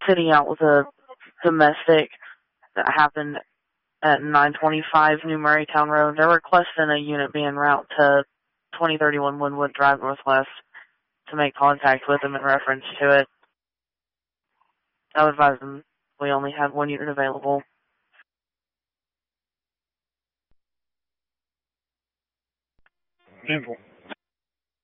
sitting out with a domestic that happened at 925 New Murraytown Road. They're requesting a unit be en route to 2031 Wynwood Drive Northwest to make contact with them in reference to it. I would advise them we only have one unit available. Simple.